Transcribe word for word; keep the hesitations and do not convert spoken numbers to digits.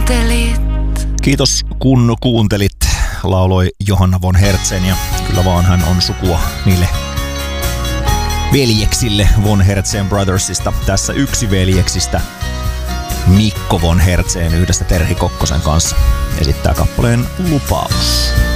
kuuntelit. Kiitos kun kuuntelit, lauloi Johanna von Hertzen, ja kyllä vaan hän on sukua niille veljeksille von Hertzen Brothersista. Tässä yksi veljeksistä, Mikko von Hertzen, yhdessä Terhi Kokkosen kanssa esittää kappaleen Lupaus.